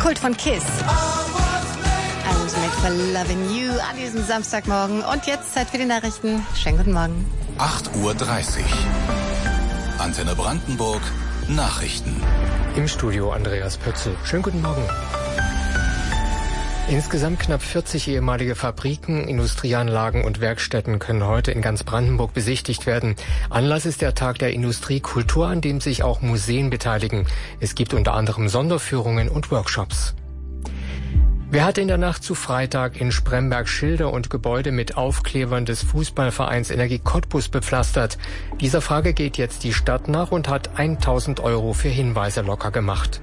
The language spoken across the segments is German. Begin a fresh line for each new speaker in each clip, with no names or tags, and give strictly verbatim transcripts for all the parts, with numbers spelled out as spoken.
Kult von Kiss. I was made for loving you an diesem Samstagmorgen. Und jetzt Zeit für die Nachrichten. Schönen guten Morgen.
acht Uhr dreißig. Antenne Brandenburg. Nachrichten.
Im Studio Andreas Pötzl. Schönen guten Morgen. Insgesamt knapp vierzig ehemalige Fabriken, Industrieanlagen und Werkstätten können heute in ganz Brandenburg besichtigt werden. Anlass ist der Tag der Industriekultur, an dem sich auch Museen beteiligen. Es gibt unter anderem Sonderführungen und Workshops. Wer hat in der Nacht zu Freitag in Spremberg Schilder und Gebäude mit Aufklebern des Fußballvereins Energie Cottbus bepflastert? Dieser Frage geht jetzt die Stadt nach und hat tausend Euro für Hinweise locker gemacht.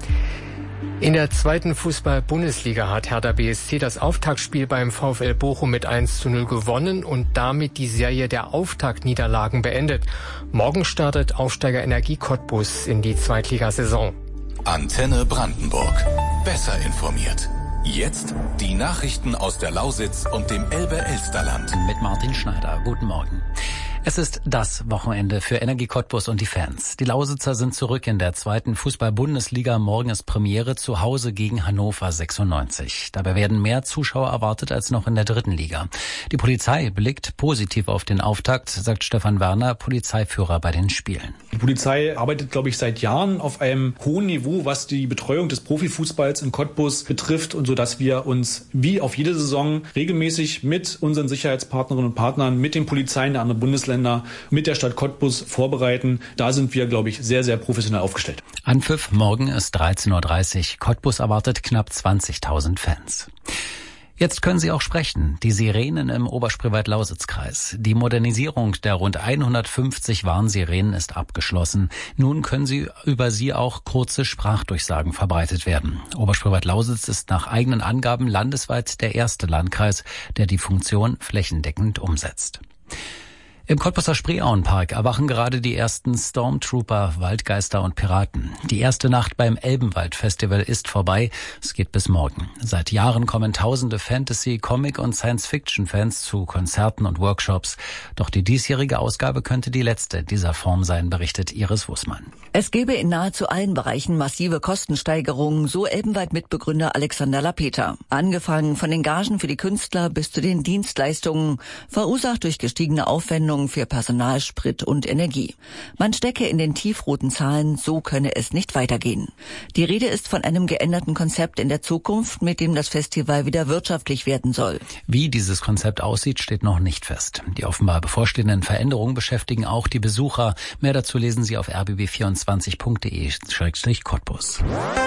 In der zweiten Fußball-Bundesliga hat Hertha B S C das Auftaktspiel beim VfL Bochum mit eins zu null gewonnen und damit die Serie der Auftaktniederlagen beendet. Morgen startet Aufsteiger Energie Cottbus in die Zweitligasaison.
Antenne Brandenburg. Besser informiert. Jetzt die Nachrichten aus der Lausitz und dem Elbe-Elsterland.
Mit Martin Schneider. Guten Morgen. Es ist das Wochenende für Energie Cottbus und die Fans. Die Lausitzer sind zurück in der zweiten Fußball-Bundesliga. Morgen ist Premiere zu Hause gegen Hannover sechsundneunzig. Dabei werden mehr Zuschauer erwartet als noch in der dritten Liga. Die Polizei blickt positiv auf den Auftakt, sagt Stefan Werner, Polizeiführer bei den Spielen.
Die Polizei arbeitet, glaube ich, seit Jahren auf einem hohen Niveau, was die Betreuung des Profifußballs in Cottbus betrifft, und so, dass wir uns wie auf jede Saison regelmäßig mit unseren Sicherheitspartnerinnen und Partnern, mit den Polizeien der anderen Bundesländer, mit der Stadt Cottbus vorbereiten. Da sind wir, glaube ich, sehr, sehr professionell aufgestellt.
Anpfiff morgen ist dreizehn Uhr dreißig. Cottbus erwartet knapp zwanzigtausend Fans. Jetzt können Sie auch sprechen. Die Sirenen im Oberspreewald-Lausitz-Kreis. Die Modernisierung der rund hundertfünfzig Warnsirenen ist abgeschlossen. Nun können sie über sie auch kurze Sprachdurchsagen verbreitet werden. Oberspreewald-Lausitz ist nach eigenen Angaben landesweit der erste Landkreis, der die Funktion flächendeckend umsetzt. Im Cottbuser Spreeauenpark erwachen gerade die ersten Stormtrooper, Waldgeister und Piraten. Die erste Nacht beim Elbenwald-Festival ist vorbei. Es geht bis morgen. Seit Jahren kommen tausende Fantasy-, Comic- und Science-Fiction-Fans zu Konzerten und Workshops. Doch die diesjährige Ausgabe könnte die letzte dieser Form sein, berichtet Iris Wußmann.
Es gebe in nahezu allen Bereichen massive Kostensteigerungen, so Elbenwald-Mitbegründer Alexander Lapeter. Angefangen von den Gagen für die Künstler bis zu den Dienstleistungen, verursacht durch gestiegene Aufwendungen für Personal, Sprit und Energie. Man stecke in den tiefroten Zahlen, so könne es nicht weitergehen. Die Rede ist von einem geänderten Konzept in der Zukunft, mit dem das Festival wieder wirtschaftlich werden soll.
Wie dieses Konzept aussieht, steht noch nicht fest. Die offenbar bevorstehenden Veränderungen beschäftigen auch die Besucher. Mehr dazu lesen Sie auf r b b vierundzwanzig punkt de Schrägstrich Cottbus.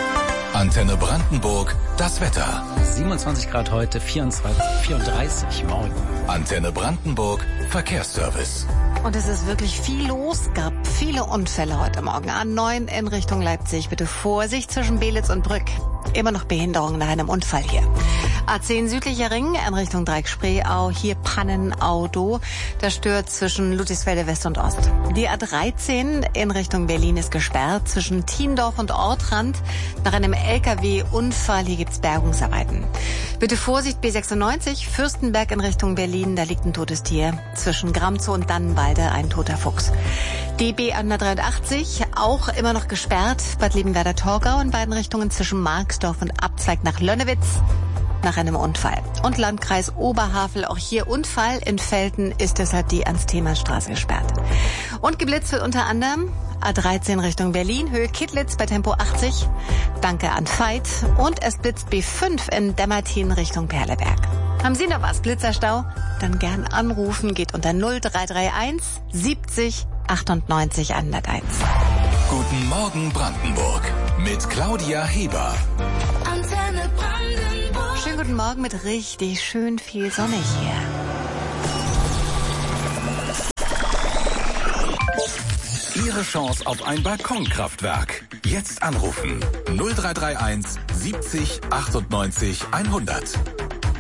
Antenne Brandenburg, das Wetter.
siebenundzwanzig Grad heute, vierundzwanzig, vierunddreißig morgen.
Antenne Brandenburg, Verkehrsservice.
Und es ist wirklich viel los. Gab viele Unfälle heute Morgen. A neun in Richtung Leipzig. Bitte Vorsicht zwischen Belitz und Brück. Immer noch Behinderung nach einem Unfall hier. A zehn südlicher Ring in Richtung Dreieck-Spreeau. Hier Pannenauto. Das stört zwischen Ludwigsfelde West und Ost. Die A dreizehn in Richtung Berlin ist gesperrt zwischen Thiendorf und Ortrand. Nach einem L K W-Unfall. Hier gibt's Bergungsarbeiten. Bitte Vorsicht B sechsundneunzig. Fürstenberg in Richtung Berlin. Da liegt ein totes Tier. Zwischen Gramzow und Dannenwalde ein toter Fuchs. Die B hundertdreiundachtzig auch immer noch gesperrt. Bad Liebenwerda-Torgau in beiden Richtungen zwischen Marksdorf und Abzweig nach Lönnewitz nach einem Unfall. Und Landkreis Oberhavel, auch hier Unfall. In Velten ist deshalb die Ernst-Thiemann-Straße gesperrt. Und geblitzt wird unter anderem A dreizehn Richtung Berlin, Höhe Kittlitz bei Tempo achtzig. Danke an Veit. Und es blitzt B fünf in Dämmertin Richtung Perleberg. Haben Sie noch was, Blitzerstau? Dann gern anrufen, geht unter null drei drei eins siebzig achtundneunzig hunderteins.
Guten Morgen Brandenburg mit Claudia Heber.
Antenne Brandenburg. Schönen guten Morgen mit richtig schön viel Sonne hier.
Ihre Chance auf ein Balkonkraftwerk. Jetzt anrufen null drei drei eins siebzig achtundneunzig hundert.